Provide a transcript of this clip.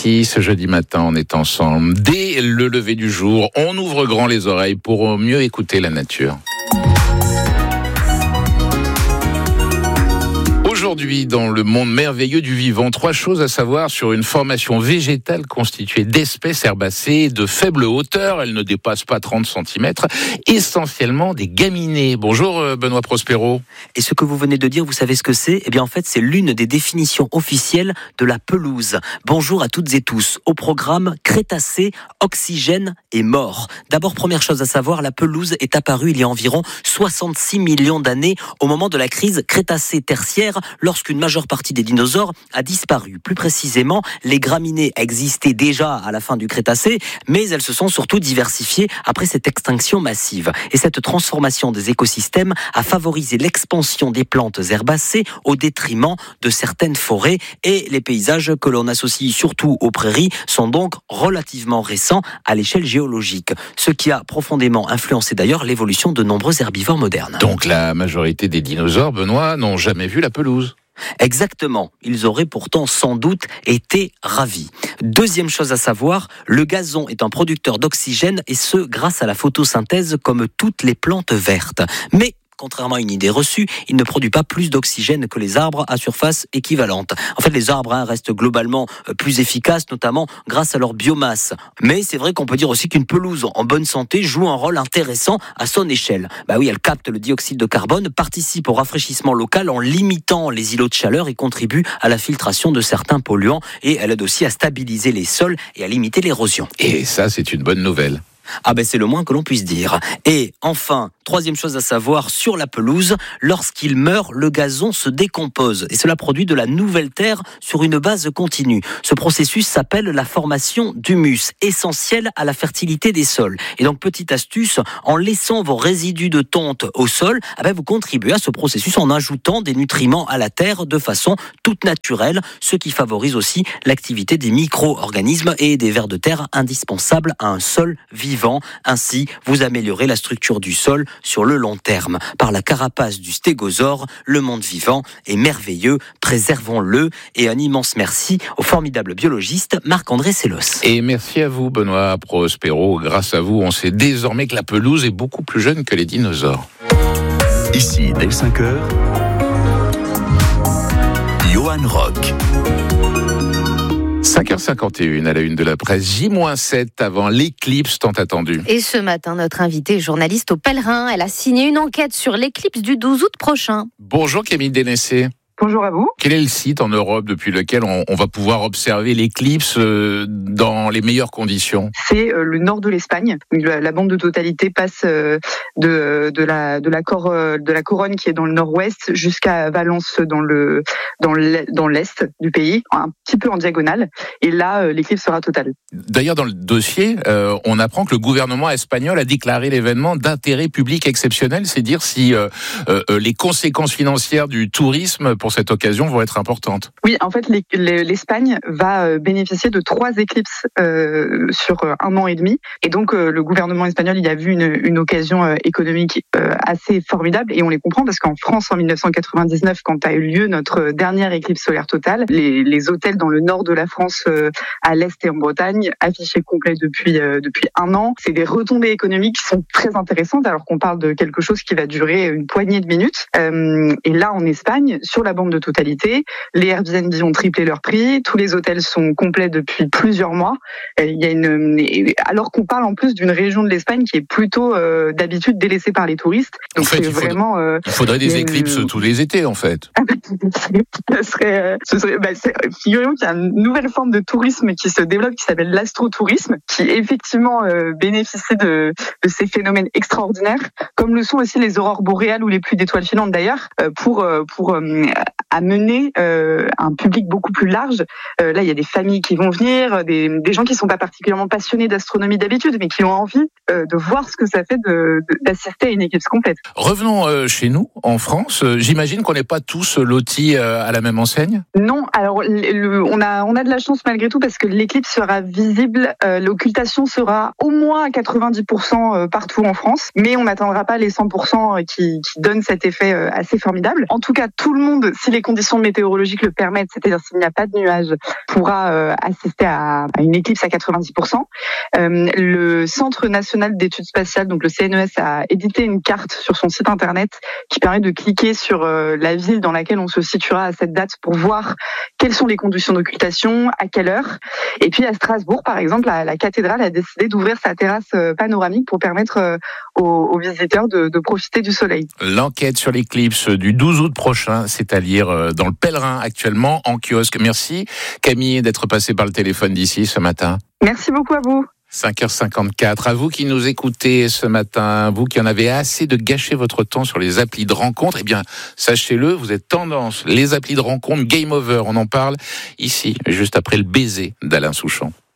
Ici, ce jeudi matin, on est ensemble. Dès le lever du jour, on ouvre grand les oreilles pour mieux écouter la nature. Aujourd'hui, dans le monde merveilleux du vivant, 3 choses à savoir sur une formation végétale constituée d'espèces herbacées de faible hauteur. Elle ne dépasse pas 30 cm, essentiellement des graminées. Bonjour Benoît Prospero. Et ce que vous venez de dire, vous savez ce que c'est ? Eh bien en fait, c'est l'une des définitions officielles de la pelouse. Bonjour à toutes et tous. Au programme Crétacé, oxygène et mort. D'abord, première chose à savoir, la pelouse est apparue il y a environ 66 millions d'années au moment de la crise Crétacé-Tertiaire, lorsqu'une majeure partie des dinosaures a disparu. Plus précisément, les graminées existaient déjà à la fin du Crétacé, mais elles se sont surtout diversifiées après cette extinction massive. Et cette transformation des écosystèmes a favorisé l'expansion des plantes herbacées au détriment de certaines forêts. Et les paysages que l'on associe surtout aux prairies sont donc relativement récents à l'échelle géologique. Ce qui a profondément influencé d'ailleurs l'évolution de nombreux herbivores modernes. Donc la majorité des dinosaures, Benoît, n'ont jamais vu la pelouse. Exactement. Ils auraient pourtant sans doute été ravis. Deuxième chose à savoir, le gazon est un producteur d'oxygène et ce, grâce à la photosynthèse comme toutes les plantes vertes. Mais contrairement à une idée reçue, il ne produit pas plus d'oxygène que les arbres à surface équivalente. En fait, les arbres restent globalement plus efficaces, notamment grâce à leur biomasse. Mais c'est vrai qu'on peut dire aussi qu'une pelouse en bonne santé joue un rôle intéressant à son échelle. Oui, elle capte le dioxyde de carbone, participe au rafraîchissement local en limitant les îlots de chaleur et contribue à la filtration de certains polluants. Et elle aide aussi à stabiliser les sols et à limiter l'érosion. Et ça, c'est une bonne nouvelle. C'est le moins que l'on puisse dire. Et enfin, troisième chose à savoir sur la pelouse, lorsqu'il meurt, le gazon se décompose et cela produit de la nouvelle terre sur une base continue. Ce processus s'appelle la formation d'humus, essentiel à la fertilité des sols. Et donc, petite astuce, en laissant vos résidus de tonte au sol, vous contribuez à ce processus en ajoutant des nutriments à la terre de façon toute naturelle, ce qui favorise aussi l'activité des micro-organismes et des vers de terre indispensables à un sol vivant. Ainsi, vous améliorez la structure du sol sur le long terme. Par la carapace du stégosaure, le monde vivant est merveilleux, préservons-le. Et un immense merci au formidable biologiste Marc-André Sellos. Et merci à vous Benoît Prospero. Grâce à vous, on sait désormais que la pelouse est beaucoup plus jeune que les dinosaures. Ici, dès 5h, Johan Rock. 5h51 à la une de la presse, J-7 avant l'éclipse tant attendue. Et ce matin, notre invitée est journaliste au Pèlerin. Elle a signé une enquête sur l'éclipse du 12 août prochain. Bonjour Camille Dénessé. Bonjour à vous. Quel est le site en Europe depuis lequel on va pouvoir observer l'éclipse dans les meilleures conditions ? C'est le nord de l'Espagne. La bande de totalité passe de la couronne qui est dans le nord-ouest jusqu'à Valence dans l'est du pays, un petit peu en diagonale. Et là, l'éclipse sera totale. D'ailleurs, dans le dossier, on apprend que le gouvernement espagnol a déclaré l'événement d'intérêt public exceptionnel. C'est dire si les conséquences financières du tourisme pour cette occasion vont être importantes. Oui, en fait, l'Espagne va bénéficier de 3 éclipses sur 1 an et demi. Et donc, le gouvernement espagnol, il a vu une occasion économique assez formidable. Et on les comprend parce qu'en France, en 1999, quand a eu lieu notre dernière éclipse solaire totale, les hôtels dans le nord de la France, à l'est et en Bretagne, affichés complets depuis 1 an. C'est des retombées économiques qui sont très intéressantes alors qu'on parle de quelque chose qui va durer une poignée de minutes. Et là, en Espagne, sur la bande de totalité, les Airbnb ont triplé leur prix, tous les hôtels sont complets depuis plusieurs mois. Il y a alors qu'on parle en plus d'une région de l'Espagne qui est plutôt d'habitude délaissée par les touristes. Donc en fait, il faudrait des éclipses tous les étés en fait. Figurez-vous qu'il y a une nouvelle forme de tourisme qui se développe qui s'appelle l'astrotourisme, qui effectivement bénéficie de ces phénomènes extraordinaires, comme le sont aussi les aurores boréales ou les pluies d'étoiles filantes d'ailleurs, pour amener un public beaucoup plus large. Là, il y a des familles qui vont venir, des gens qui sont pas particulièrement passionnés d'astronomie d'habitude, mais qui ont envie de voir ce que ça fait d'assister à une éclipse complète. Revenons chez nous, en France. J'imagine qu'on n'est pas tous lotis à la même enseigne ? Non, alors on a de la chance malgré tout parce que l'éclipse sera visible, l'occultation sera au moins à 90% partout en France, mais on n'atteindra pas les 100% qui donnent cet effet assez formidable. En tout cas, tout le monde si les conditions météorologiques le permettent, c'est-à-dire s'il n'y a pas de nuages, pourra assister à une éclipse à 90%. Le Centre national d'études spatiales, donc le CNES, a édité une carte sur son site internet qui permet de cliquer sur la ville dans laquelle on se situera à cette date pour voir quelles sont les conditions d'occultation, à quelle heure. Et puis à Strasbourg, par exemple, la cathédrale a décidé d'ouvrir sa terrasse panoramique pour permettre aux visiteurs de profiter du soleil. L'enquête sur l'éclipse du 12 août prochain, c'est à lire dans le Pèlerin actuellement en kiosque. Merci Camille d'être passée par le téléphone d'ici ce matin. Merci beaucoup à vous. 5h54, à vous qui nous écoutez ce matin, vous qui en avez assez de gâcher votre temps sur les applis de rencontres, eh bien, sachez-le, vous êtes tendance. Les applis de rencontres, game over, on en parle ici, juste après le baiser d'Alain Souchon.